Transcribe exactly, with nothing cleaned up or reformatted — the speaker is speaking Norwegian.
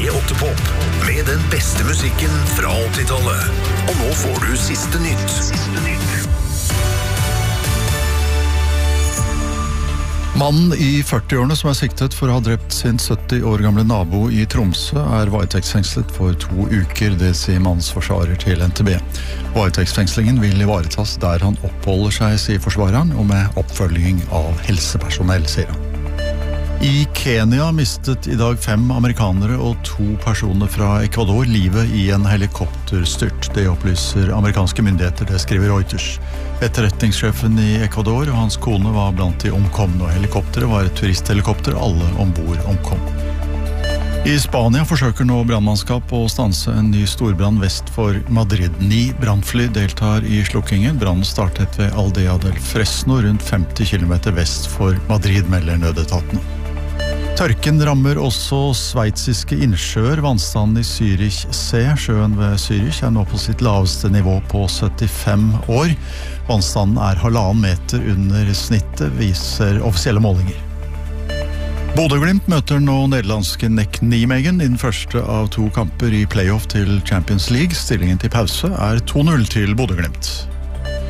P åtte Pop med den beste musikken fra åttitallet. Og nå får du siste nytt. Siste nytt. Mannen i førti-årene som er siktet for å ha drept sin sytti år gamle nabo i Tromsø er varetektsfengslet for to uker, det sier mannens forsvarer til N T B. Varetektsfengslingen vil ivaretas der han oppholder seg, sier forsvareren, og med oppfølging av helsepersonell, sier han. I Kenya mistet i dag fem amerikanere og to personer fra Ecuador livet i en helikopterstyrt. Det opplyser amerikanske myndigheter, det skriver Reuters. Etterretningssjefen i Ecuador og hans kone var blant de omkomne, og helikopteret var et turisthelikopter, alle ombord omkom. I Spania forsøker nå brandmannskap å stanse en ny storbrann vest for Madrid. Ni brandfly deltar i slukkingen. Brannen startet ved Aldea del Fresno, rundt femti kilometer vest for Madrid, melder nødetatene. Tørken rammer også sveitsiske innsjøer. Vannstanden i Zürich C, sjøen ved Zürich, er nå på sitt laveste nivå på syttifem år. Vannstanden er halvannen meter under snittet, viser offisielle målinger. Bodø/Glimt møter nå nederlandske Nek Nijmegen i den første av to kamper i playoff til Champions League. Stillingen til pause er to null til Bodø/Glimt.